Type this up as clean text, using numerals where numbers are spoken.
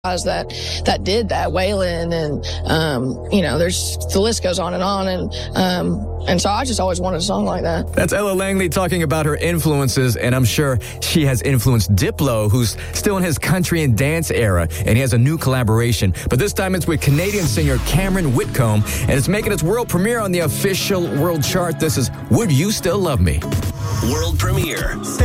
that did that, Waylon, and there's the list goes on, and so I just always wanted a song like that. That's Ella Langley talking about her influences, and I'm sure she has influenced Diplo, who's still in his country and dance era, and he has a new collaboration. But this time it's with Canadian singer Cameron Whitcomb, and it's making its world premiere on the official world chart. This is Would You Still Love Me? World premiere.